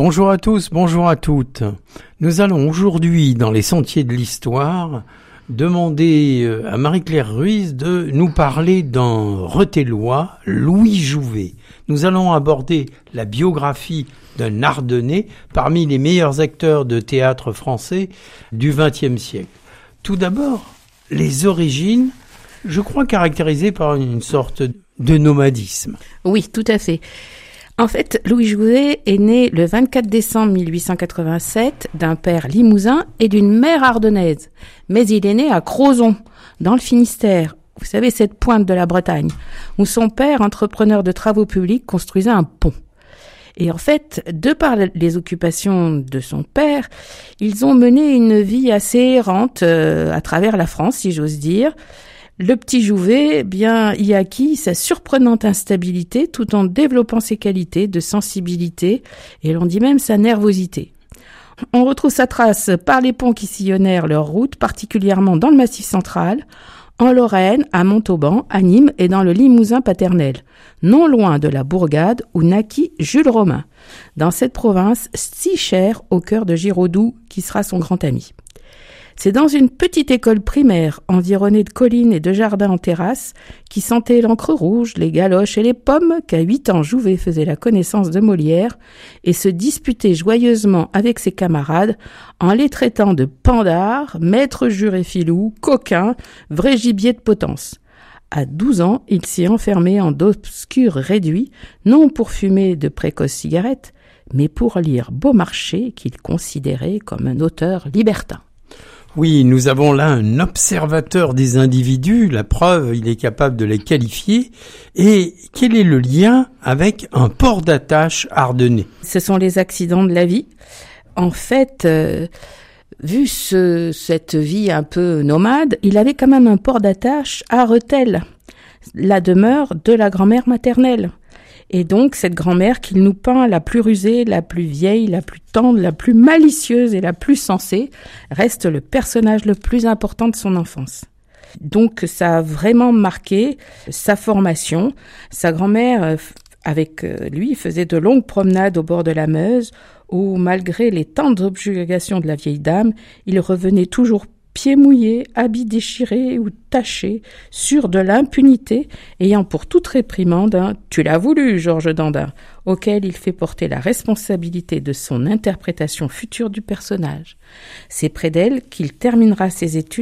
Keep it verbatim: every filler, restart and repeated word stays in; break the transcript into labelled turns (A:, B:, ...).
A: Bonjour à tous, bonjour à toutes. Nous allons aujourd'hui, dans les sentiers de l'histoire, demander à Marie-Claire Ruiz de nous parler d'un Rethelois, Louis Jouvet. Nous allons aborder la biographie d'un Ardennais parmi les meilleurs acteurs de théâtre français du vingtième siècle. Tout d'abord, les origines, je crois caractérisées par une sorte de nomadisme.
B: Oui, tout à fait. En fait, Louis Jouvet est né le vingt-quatre décembre mille huit cent quatre-vingt-sept d'un père limousin et d'une mère ardennaise. Mais il est né à Crozon, dans le Finistère. Vous savez, cette pointe de la Bretagne, où son père, entrepreneur de travaux publics, construisait un pont. Et en fait, de par les occupations de son père, ils ont mené une vie assez errante euh, à travers la France, si j'ose dire. Le petit Jouvet, bien, y acquit sa surprenante instabilité tout en développant ses qualités de sensibilité et l'on dit même sa nervosité. On retrouve sa trace par les ponts qui sillonnèrent leur route, particulièrement dans le Massif central, en Lorraine, à Montauban, à Nîmes et dans le Limousin paternel, non loin de la Bourgade où naquit Jules Romain, dans cette province si chère au cœur de Giraudoux qui sera son grand ami. C'est dans une petite école primaire environnée de collines et de jardins en terrasse qui sentait l'encre rouge, les galoches et les pommes qu'à huit ans Jouvet faisait la connaissance de Molière et se disputait joyeusement avec ses camarades en les traitant de pandards, maîtres jurés filous, coquins, vrais gibiers de potence. À douze ans, il s'y enfermait en d'obscurs réduits, non pour fumer de précoces cigarettes, mais pour lire Beaumarchais qu'il considérait comme un auteur libertin.
A: Oui, nous avons là un observateur des individus, la preuve, il est capable de les qualifier. Et quel est le lien avec un port d'attache ardennais ?
B: Ce sont les accidents de la vie. En fait, euh, vu ce, cette vie un peu nomade, il avait quand même un port d'attache à Rethel, la demeure de la grand-mère maternelle. Et donc, cette grand-mère qu'il nous peint la plus rusée, la plus vieille, la plus tendre, la plus malicieuse et la plus sensée, reste le personnage le plus important de son enfance. Donc, ça a vraiment marqué sa formation. Sa grand-mère, avec lui, faisait de longues promenades au bord de la Meuse, où, malgré les tendres objurgations de la vieille dame, il revenait toujours pieds mouillés, habits déchirés ou tachés, sûr de l'impunité, ayant pour toute réprimande un « tu l'as voulu, Georges Dandin », auquel il fait porter la responsabilité de son interprétation future du personnage. C'est près d'elle qu'il terminera ses études